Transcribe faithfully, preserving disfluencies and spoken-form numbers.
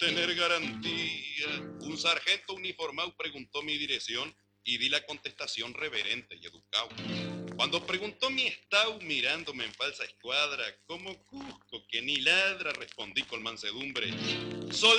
tener garantía. Un sargento uniformado preguntó mi dirección y di la contestación reverente y educado. Cuando preguntó mi estado mirándome en falsa escuadra, como Cusco que ni ladra, respondí con mansedumbre. Sol